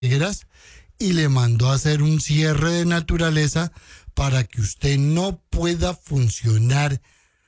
tijeras y le mandó a hacer un cierre de naturaleza para que usted no pueda funcionar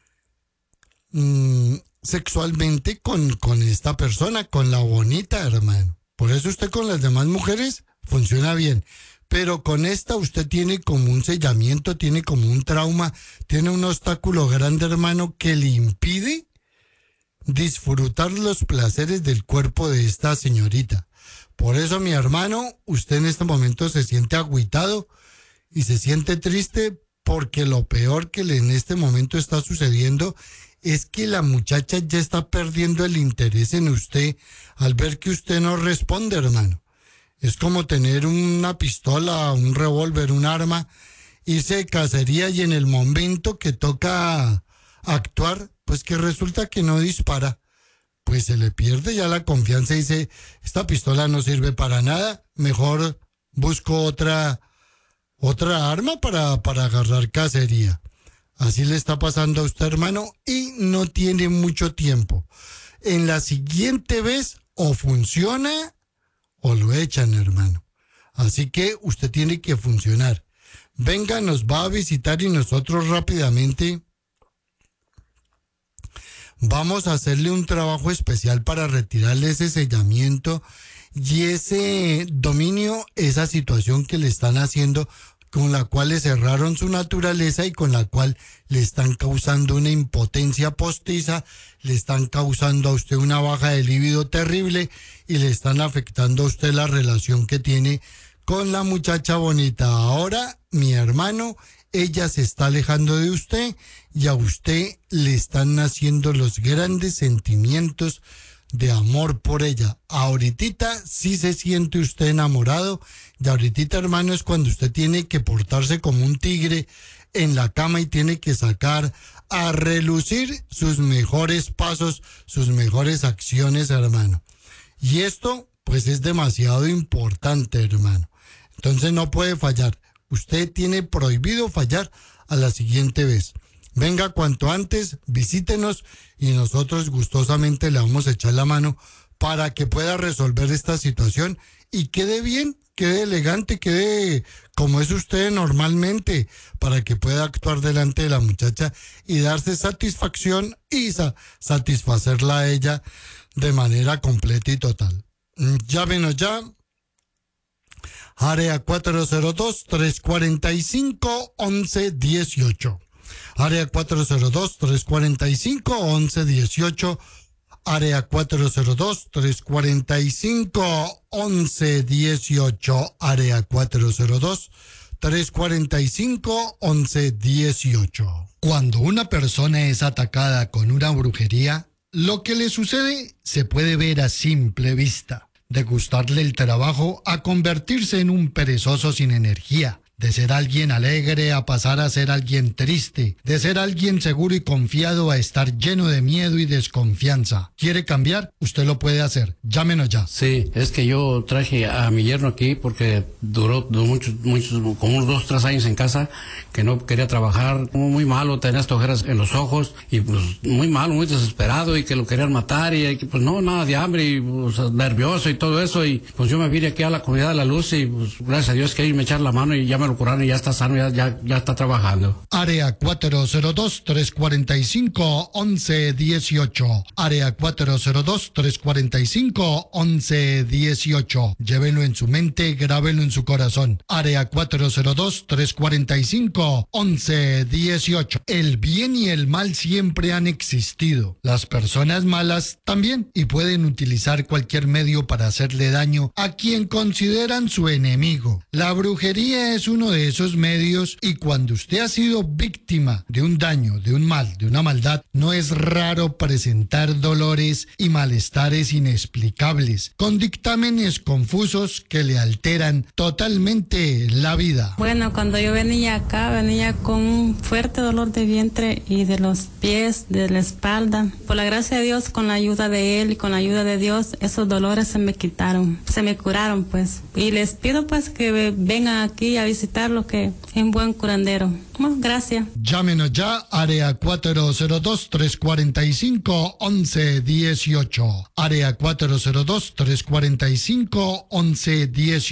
sexualmente con esta persona, con la bonita, hermano. Por eso usted con las demás mujeres funciona bien. Pero con esta usted tiene como un sellamiento, tiene como un trauma, tiene un obstáculo grande, hermano, que le impide disfrutar los placeres del cuerpo de esta señorita. Por eso, mi hermano, usted en este momento se siente agüitado y se siente triste porque lo peor que en este momento está sucediendo es que la muchacha ya está perdiendo el interés en usted al ver que usted no responde, hermano. Es como tener una pistola, un revólver, un arma, irse de cacería y en el momento que toca actuar, pues que resulta que no dispara. Pues se le pierde ya la confianza y dice, esta pistola no sirve para nada, mejor busco otra arma para agarrar cacería. Así le está pasando a usted, hermano, y no tiene mucho tiempo. En la siguiente vez o funciona o lo echan, hermano. Así que usted tiene que funcionar. Venga, nos va a visitar y nosotros rápidamente vamos a hacerle un trabajo especial para retirarle ese sellamiento y ese dominio, esa situación que le están haciendo, con la cual le cerraron su naturaleza y con la cual le están causando una impotencia postiza, le están causando a usted una baja de libido terrible y le están afectando a usted la relación que tiene con la muchacha bonita. Ahora, mi hermano, ella se está alejando de usted y a usted le están naciendo los grandes sentimientos de amor por ella. Ahorita sí se siente usted enamorado y ahorita, hermano, es cuando usted tiene que portarse como un tigre en la cama y tiene que sacar a relucir sus mejores pasos, sus mejores acciones, hermano. Y esto, pues, es demasiado importante, hermano. Entonces no puede fallar. Usted tiene prohibido fallar a la siguiente vez. Venga cuanto antes, visítenos y nosotros gustosamente le vamos a echar la mano para que pueda resolver esta situación y quede bien, quede elegante, quede como es usted normalmente, para que pueda actuar delante de la muchacha y darse satisfacción y satisfacerla a ella de manera completa y total. Llámenos ya. Área 402-345-1118. Área 402-345-1118. Área 402-345-1118. Área 402-345-1118. Cuando una persona es atacada con una brujería, lo que le sucede se puede ver a simple vista. De gustarle el trabajo a convertirse en un perezoso sin energía, de ser alguien alegre a pasar a ser alguien triste, de ser alguien seguro y confiado a estar lleno de miedo y desconfianza. ¿Quiere cambiar? Usted lo puede hacer. Llámenos ya. Sí, es que yo traje a mi yerno aquí porque duró muchos, como unos 2-3 años en casa, que no quería trabajar, muy malo, tenía estas ojeras en los ojos y pues muy malo, muy desesperado y que lo querían matar y que pues no, nada de hambre y pues, nervioso y todo eso y pues yo me vine aquí a la Comunidad de la Luz y pues gracias a Dios que ahí me echaron la mano y ya me lo curaron y ya está sano, ya está trabajando. Área 402-345-1118. Área 402-345-1118. Llévenlo en su mente, grábenlo en su corazón. Área 402-345-1118. El bien y el mal siempre han existido. Las personas malas también y pueden utilizar cualquier medio para hacerle daño a quien consideran su enemigo. La brujería es uno de esos medios y cuando usted ha sido víctima de un daño, de un mal, de una maldad, no es raro presentar dolores y malestares inexplicables, con dictámenes confusos que le alteran totalmente la vida. Bueno, cuando yo venía acá, venía con un fuerte dolor de vientre y de los pies, de la espalda. Por la gracia de Dios, con la ayuda de Él y con la ayuda de Dios, esos dolores se me quitaron, se me curaron pues. Y les pido pues que vengan aquí a visitar visitarlo, que es un buen curandero. Bueno, gracias. Llámenos ya, área 402-345-1118. Área 402-345-1118.